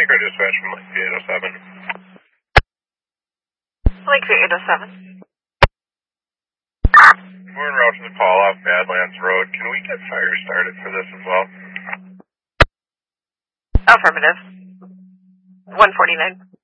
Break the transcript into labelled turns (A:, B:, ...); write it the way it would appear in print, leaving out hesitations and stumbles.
A: Micro dispatch from Lakeview 807.
B: Lakeview 807.
A: We're en route to the call off Badlands Road. Can we get fire started for this as well?
B: Affirmative. 149.